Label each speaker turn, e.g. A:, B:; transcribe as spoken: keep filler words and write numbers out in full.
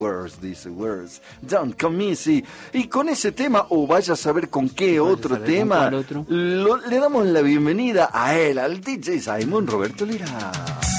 A: Words, dice Words, Don't Come Easy. Y con ese tema, o vaya a saber con qué otro tema,
B: otro.
A: Lo, le damos la bienvenida a él, al D J Simon Roberto Lira.